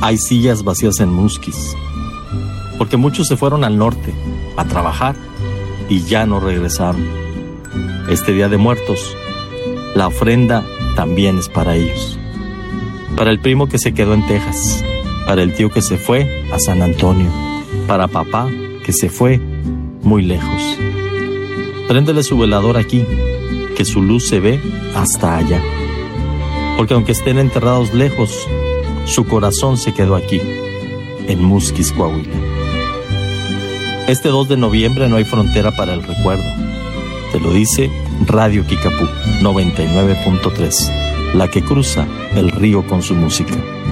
Hay sillas vacías en Musquis, porque muchos se fueron al norte a trabajar y ya no regresaron. Este Día de Muertos, la ofrenda también es para ellos. Para el primo que se quedó en Texas, para el tío que se fue a San Antonio, para papá que se fue muy lejos. Préndele su velador aquí, que su luz se ve hasta allá. Porque aunque estén enterrados lejos, su corazón se quedó aquí, en Musquis, Coahuila. Este 2 de noviembre no hay frontera para el recuerdo. Te lo dice Radio Kickapoo 99.3, la que cruza el río con su música.